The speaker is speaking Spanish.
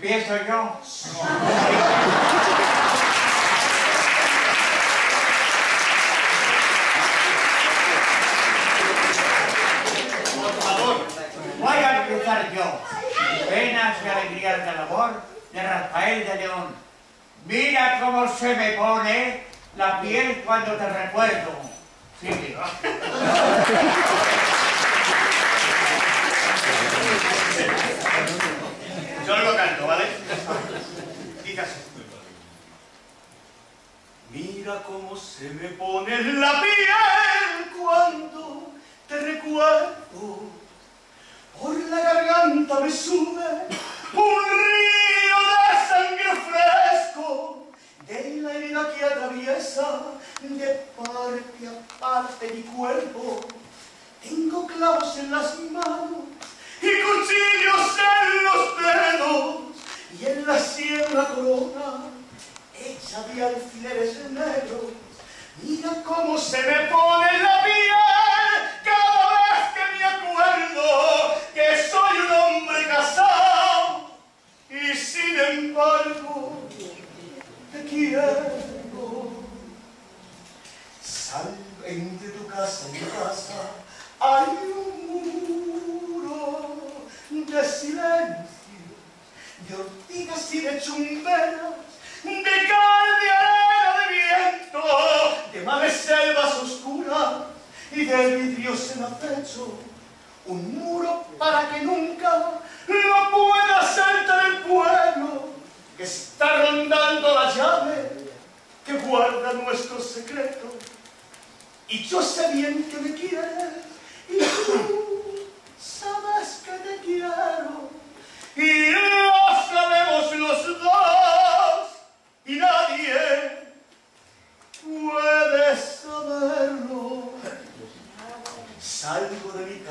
¿Empiezo yo? Por favor, voy a empezar yo. Penas y alegrías de labor de Rafael de León. Mira cómo se me pone la piel cuando te recuerdo. Sigue. Yo lo canto, ¿vale? Dice así. Mira cómo se me pone la piel cuando te recuerdo. Por la garganta me sube un río de sangre fresco, de la herida que atraviesa de parte a parte mi cuerpo. Tengo clavos en las manos y cuchillos en los dedos, y en la sien la corona hecha de alfileres negros. Mira cómo se me pone la piel cada vez que me acuerdo que soy un hombre casado y sin embargo te quiero. Sal, entre tu casa y mi casa hay un muro de silencio, de ortigas y de chumberas, de cal, de arena, de viento, de mares selvas oscuras y de vidrios en acecho. Un muro para que nunca lo pueda saltar el pueblo que está rondando la llave que guarda nuestros secretos. Y yo sé bien que me quieres y tú